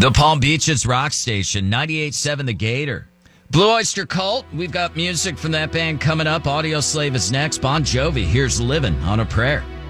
The Palm Beaches Rock Station, 98.7 The Gator. Blue Oyster Cult, we've got music from that band coming up. Audio Slave is next. Bon Jovi, here's Living on a Prayer.